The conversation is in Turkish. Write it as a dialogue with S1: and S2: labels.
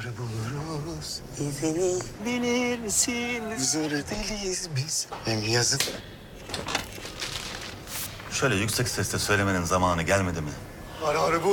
S1: buluruz. İzini bilirsin. Zır deliyiz biz. Hem yazın.
S2: Şöyle yüksek sesle söylemenin zamanı gelmedi mi?
S1: Arı